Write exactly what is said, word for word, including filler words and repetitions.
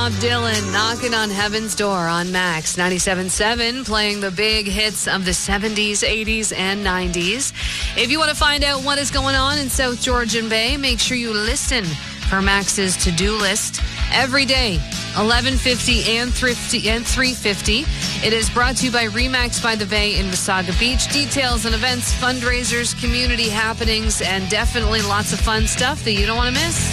Bob Dylan, Knocking on Heaven's Door on Max ninety-seven point seven, playing the big hits of the seventies, eighties, and nineties. If you want to find out what is going on in South Georgian Bay, make sure you listen for Max's to-do list every day, eleven fifty and three fifty. It is brought to you by Remax by the Bay in Wasaga Beach. Details on events, fundraisers, community happenings, and definitely lots of fun stuff that you don't want to miss.